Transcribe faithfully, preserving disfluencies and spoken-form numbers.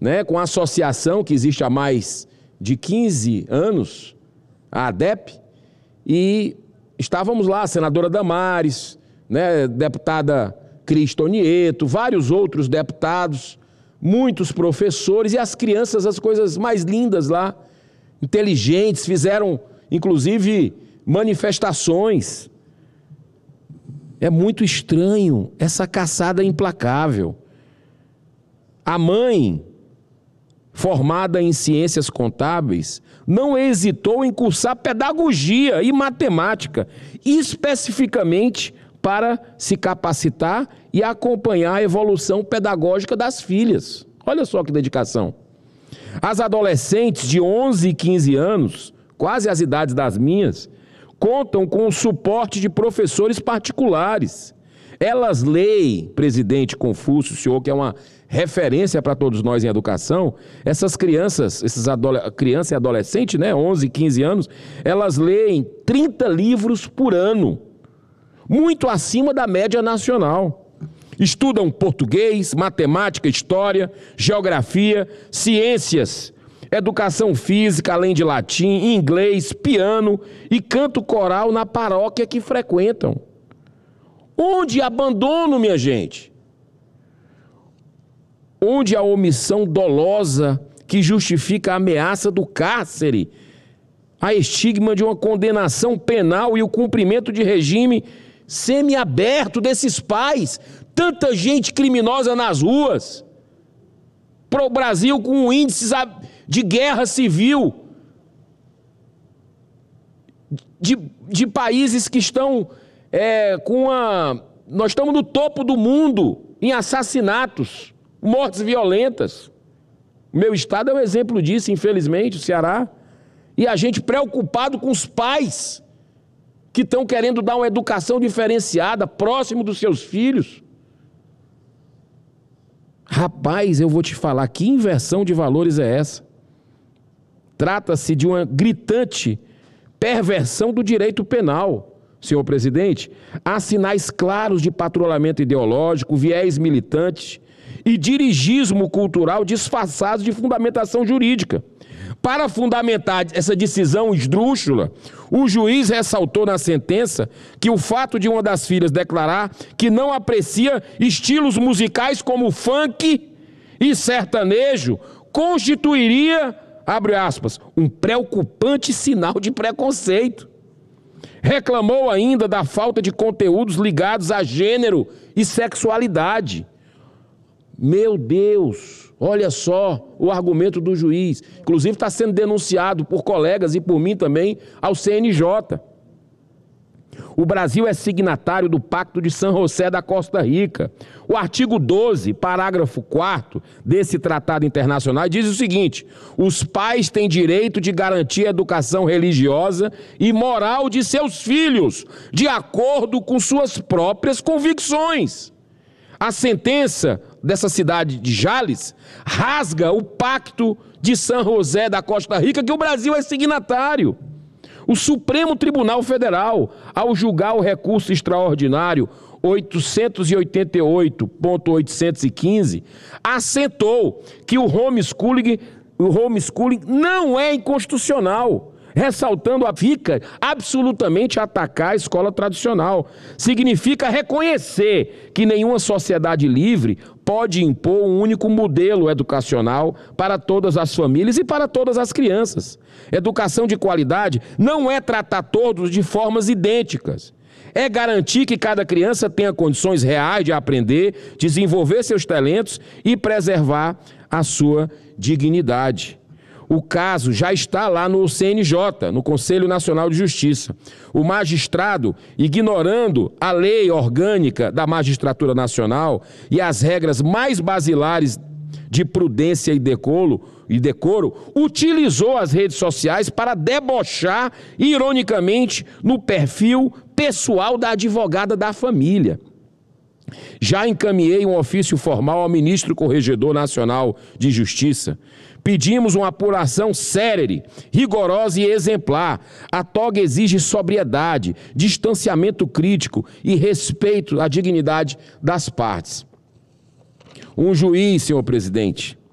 né, com a associação que existe há mais de quinze anos, a ADEPE, e estávamos lá, a senadora Damares, né, deputada Cristonieto, vários outros deputados, muitos professores e as crianças, as coisas mais lindas lá, inteligentes, fizeram inclusive manifestações. É muito estranho essa caçada implacável. A mãe, formada em ciências contábeis, não hesitou em cursar pedagogia e matemática, especificamente para se capacitar e acompanhar a evolução pedagógica das filhas. Olha só que dedicação. As adolescentes de onze e quinze anos, quase as idades das minhas, contam com o suporte de professores particulares. Elas leem, presidente Confúcio, o senhor que é uma referência para todos nós em educação, essas crianças, esses crianças e adolescentes, né, onze, quinze anos, elas leem trinta livros por ano, muito acima da média nacional. Estudam português, matemática, história, geografia, ciências, educação física, além de latim, inglês, piano e canto coral na paróquia que frequentam. Onde abandono, minha gente? Onde a omissão dolosa que justifica a ameaça do cárcere, a estigma de uma condenação penal e o cumprimento de regime semiaberto desses pais, tanta gente criminosa nas ruas, para o Brasil com índices de guerra civil, de, de países que estão é, com a... Nós estamos no topo do mundo em assassinatos, mortes violentas. O meu estado é um exemplo disso, infelizmente, o Ceará. E a gente preocupado com os pais que estão querendo dar uma educação diferenciada, próximo dos seus filhos. Rapaz, eu vou te falar, que inversão de valores é essa? Trata-se de uma gritante perversão do direito penal, senhor presidente. Há sinais claros de patrulhamento ideológico, viés militante e dirigismo cultural disfarçados de fundamentação jurídica. Para fundamentar essa decisão esdrúxula, o juiz ressaltou na sentença que o fato de uma das filhas declarar que não aprecia estilos musicais como funk e sertanejo constituiria, abre aspas, um preocupante sinal de preconceito. Reclamou ainda da falta de conteúdos ligados a gênero e sexualidade. Meu Deus, olha só o argumento do juiz. Inclusive está sendo denunciado por colegas e por mim também ao C N J. O Brasil é signatário do Pacto de San José da Costa Rica. O artigo doze, parágrafo quarto desse tratado internacional diz o seguinte: os pais têm direito de garantir a educação religiosa e moral de seus filhos, de acordo com suas próprias convicções. A sentença dessa cidade de Jales rasga o Pacto de San José da Costa Rica, que o Brasil é signatário. O Supremo Tribunal Federal, ao julgar o recurso extraordinário oitocentos e oitenta e oito ponto oitocentos e quinze, assentou que o homeschooling, o homeschooling não é inconstitucional, ressaltando a fica absolutamente atacar a escola tradicional. Significa reconhecer que nenhuma sociedade livre pode impor um único modelo educacional para todas as famílias e para todas as crianças. Educação de qualidade não é tratar todos de formas idênticas. É garantir que cada criança tenha condições reais de aprender, desenvolver seus talentos e preservar a sua dignidade. O caso já está lá no C N J, no Conselho Nacional de Justiça. O magistrado, ignorando a lei orgânica da magistratura nacional e as regras mais basilares de prudência e decoro, e decoro, utilizou as redes sociais para debochar, ironicamente, no perfil pessoal da advogada da família. Já encaminhei um ofício formal ao ministro Corregedor Nacional de Justiça. Pedimos uma apuração célere, rigorosa e exemplar. A toga exige sobriedade, distanciamento crítico e respeito à dignidade das partes. Um juiz, senhor presidente,